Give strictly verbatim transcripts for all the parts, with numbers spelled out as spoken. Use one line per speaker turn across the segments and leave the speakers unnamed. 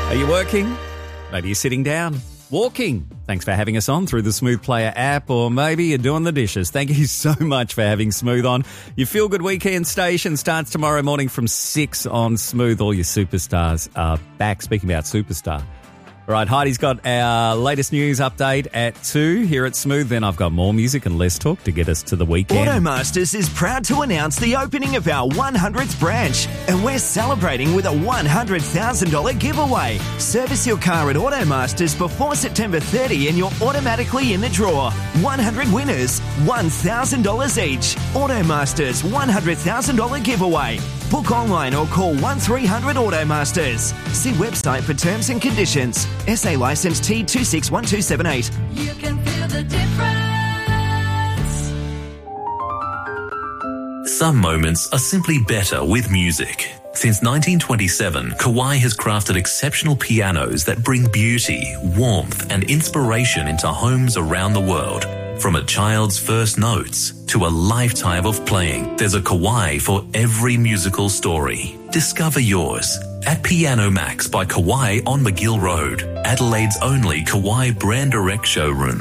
Are you working? Maybe you're sitting down. Walking. Thanks for having us on through the Smooth Player app, or maybe you're doing the dishes. Thank you so much for having Smooth on. Your Feel Good Weekend station starts tomorrow morning from six on Smooth. All your superstars are back. Speaking about superstar. All right, Heidi's got our latest news update at two here at Smooth. Then I've got more music and less talk to get us to the weekend.
Automasters is proud to announce the opening of our one hundredth branch, and we're celebrating with a one hundred thousand dollars giveaway. Service your car at Automasters before September thirtieth and you're automatically in the draw. one hundred winners, one thousand dollars each. Automasters one hundred thousand dollars giveaway. Book online or call one three hundred Automasters. See website for terms and conditions. S A licence T two six one two seven eight.
You can feel the difference.
Some moments are simply better with music. Since nineteen twenty-seven, Kawai has crafted exceptional pianos that bring beauty, warmth, and inspiration into homes around the world. From a child's first notes to a lifetime of playing, there's a Kawai for every musical story. Discover yours at Piano Max by Kawai on McGill Road, Adelaide's only Kawai brand direct showroom.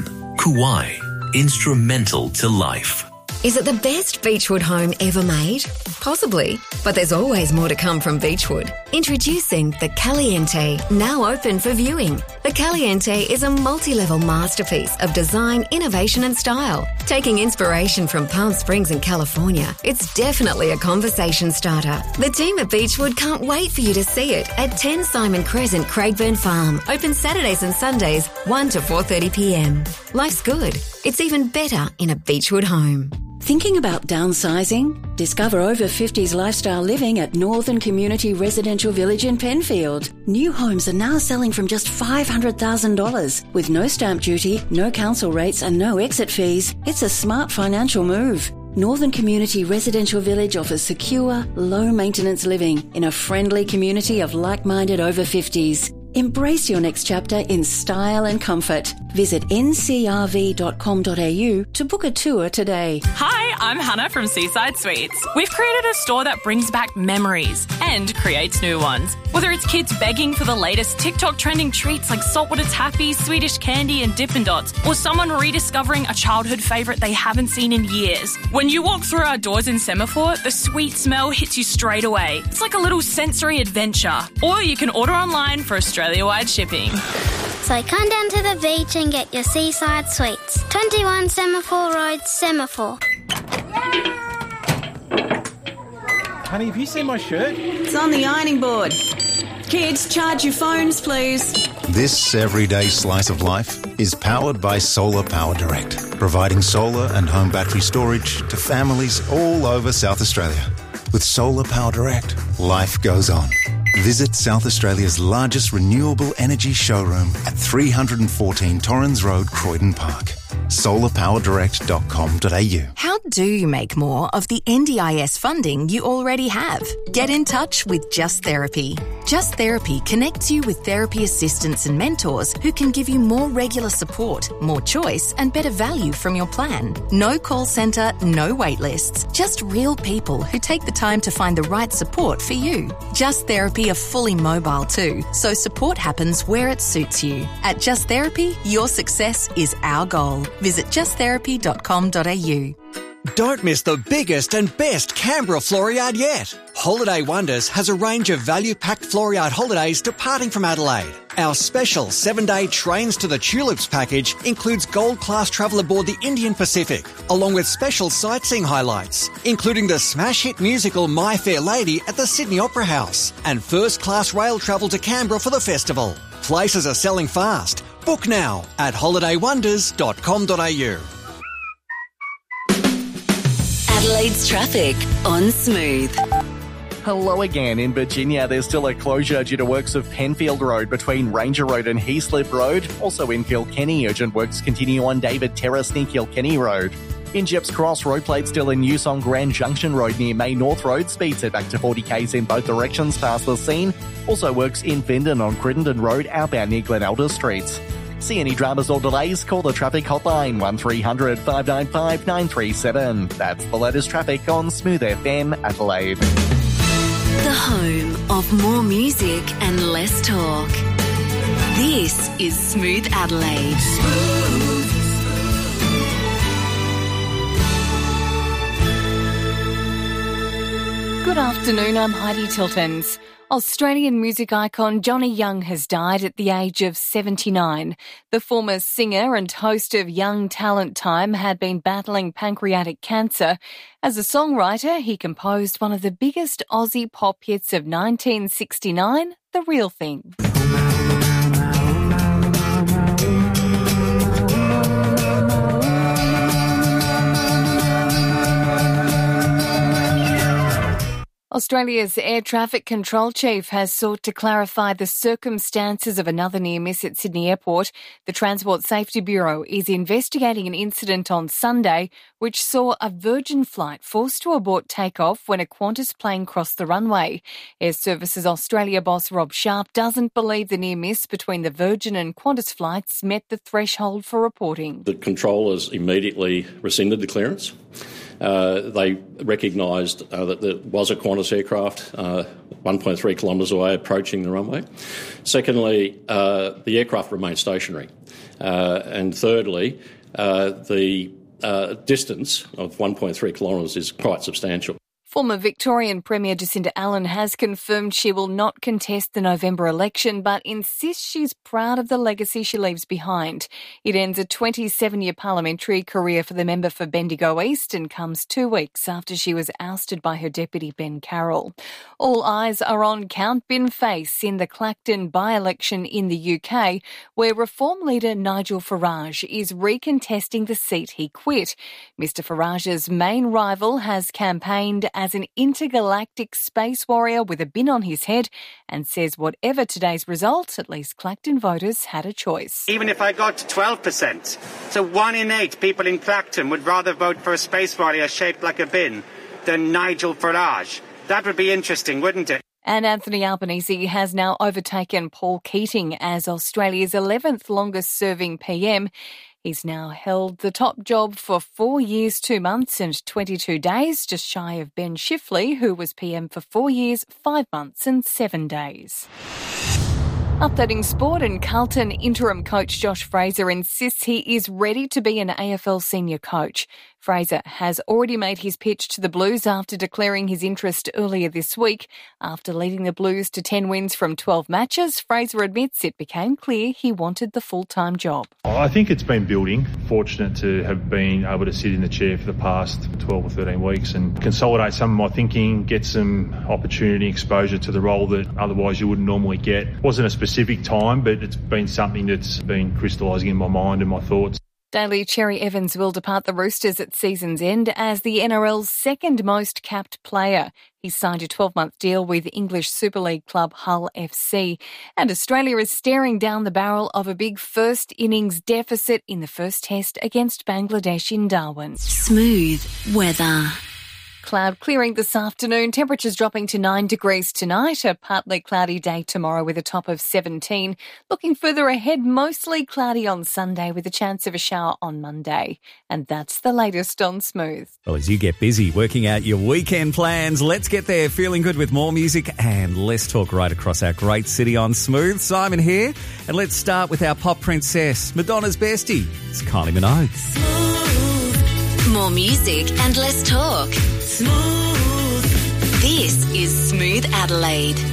Kawai, instrumental to life.
Is it the best Beechwood home ever made? Possibly, but there's always more to come from Beechwood. Introducing the Caliente, now open for viewing. The Caliente is a multi-level masterpiece of design, innovation and style. Taking inspiration from Palm Springs and California, it's definitely a conversation starter. The team at Beechwood can't wait for you to see it at ten Simon Crescent, Craigburn Farm. Open Saturdays and Sundays, one to four thirty p m. Life's good. It's even better in a Beechwood home.
Thinking about downsizing? Discover over fifties lifestyle living at Northern Community Residential Village in Penfield. New homes are now selling from just five hundred thousand dollars. With no stamp duty, no council rates and no exit fees, it's a smart financial move. Northern Community Residential Village offers secure, low-maintenance living in a friendly community of like-minded over fifties. Embrace your next chapter in style and comfort. Visit n c r v dot com dot a u to book a tour today.
Hi, I'm Hannah from Seaside Sweets. We've created a store that brings back memories and creates new ones. Whether it's kids begging for the latest TikTok trending treats like saltwater taffy, Swedish candy and Dippin' Dots, or someone rediscovering a childhood favourite they haven't seen in years. When you walk through our doors in Semaphore, the sweet smell hits you straight away. It's like a little sensory adventure. Or you can order online for Australia-wide shipping.
So come down to the beach and get your Seaside Sweets. twenty-one Semaphore Road, Semaphore.
Honey, have you seen my shirt?
It's on the ironing board. Kids, charge your phones, please.
This everyday slice of life is powered by Solar Power Direct, providing solar and home battery storage to families all over South Australia. With Solar Power Direct, life goes on. Visit South Australia's largest renewable energy showroom at three fourteen Torrens Road, Croydon Park. solar power direct dot com dot a u.
How do you make more of the N D I S funding you already have? Get in touch with Just Therapy. Just Therapy connects you with therapy assistants and mentors who can give you more regular support, more choice and better value from your plan. No call centre, no wait lists, just real people who take the time to find the right support for you. Just Therapy are fully mobile too, so support happens where it suits you. At Just Therapy, your success is our goal. Visit just therapy dot com dot a u.
Don't miss the biggest and best Canberra Floriade yet. Holiday Wonders has a range of value-packed Floriade holidays departing from Adelaide. Our special seven-day Trains to the Tulips package includes gold-class travel aboard the Indian Pacific, along with special sightseeing highlights, including the smash hit musical My Fair Lady at the Sydney Opera House, and first-class rail travel to Canberra for the festival. Places are selling fast. Book now at holiday wonders dot com dot a u.
Adelaide's traffic on Smooth.
Hello again. In Virginia, there's still a closure due to works of Penfield Road between Ranger Road and Heaslip Road. Also in Kilkenny, urgent works continue on David Terrace near Kilkenny Road. In Jeps Cross, road plate still in use on Grand Junction Road near May North Road. Speed set back to forty k's in both directions past the scene. Also works in Findon on Crittenden Road, outbound near Glen Elders Streets. See any dramas or delays? Call the traffic hotline one three hundred, five nine five, nine three seven. That's the latest traffic on Smooth F M Adelaide.
The home of more music and less talk.
This is Smooth Adelaide.
Good afternoon, I'm Heidi Tiltons. Australian music icon Johnny Young has died at the age of seventy-nine. The former singer and host of Young Talent Time had been battling pancreatic cancer. As a songwriter, he composed one of the biggest Aussie pop hits of nineteen sixty-nine, The Real Thing. Australia's Air Traffic Control Chief has sought to clarify the circumstances of another near miss at Sydney Airport. The Transport Safety Bureau is investigating an incident on Sunday which saw a Virgin flight forced to abort takeoff when a Qantas plane crossed the runway. Air Services Australia boss Rob Sharp doesn't believe the near miss between the Virgin and Qantas flights met the threshold for reporting.
The controllers immediately rescinded the clearance. Uh, they recognised uh, that there was a Qantas aircraft uh, one point three kilometres away approaching the runway. Secondly, uh, the aircraft remained stationary. Uh, and thirdly, uh, the uh, distance of one point three kilometres is quite substantial.
Former Victorian Premier Jacinda Allen has confirmed she will not contest the November election, but insists she's proud of the legacy she leaves behind. It ends a twenty-seven-year parliamentary career for the member for Bendigo East and comes two weeks after she was ousted by her deputy Ben Carroll. All eyes are on Count Bin Face in the Clacton by-election in the U K, where Reform leader Nigel Farage is recontesting the seat he quit. Mister Farage's main rival has campaigned as as an intergalactic space warrior with a bin on his head and says whatever today's result, at least Clacton voters had a choice.
Even if I got to twelve percent, so one in eight people in Clacton would rather vote for a space warrior shaped like a bin than Nigel Farage. That would be interesting, wouldn't it?
And Anthony Albanese has now overtaken Paul Keating as Australia's eleventh longest-serving P M. He's now held the top job for four years, two months and twenty-two days, just shy of Ben Shifley, who was P M for four years, five months and seven days. Updating sport, and Carlton interim coach Josh Fraser insists he is ready to be an A F L senior coach. Fraser has already made his pitch to the Blues after declaring his interest earlier this week. After leading the Blues to ten wins from twelve matches, Fraser admits it became clear he wanted the full-time job.
I think it's been building. Fortunate to have been able to sit in the chair for the past twelve or thirteen weeks and consolidate some of my thinking, get some opportunity, exposure to the role that otherwise you wouldn't normally get. Wasn't a specific time, but it's been something that's been crystallising in my mind and my thoughts.
Daly Cherry Evans will depart the Roosters at season's end as the N R L's second most capped player. He signed a twelve-month deal with English Super League club Hull F C. And Australia is staring down the barrel of a big first innings deficit in the first test against Bangladesh in Darwin.
Smooth weather.
Cloud clearing this afternoon, temperatures dropping to nine degrees tonight, a partly cloudy day tomorrow with a top of seventeen. Looking further ahead, mostly cloudy on Sunday with a chance of a shower on Monday. And that's the latest on Smooth.
Well, as you get busy working out your weekend plans, let's get there feeling good with more music and less talk right across our great city on Smooth. Simon here, and let's start with our pop princess, Madonna's bestie. It's Kylie Minogue.
Smooth. More music and less talk. Smooth. This is Smooth Adelaide.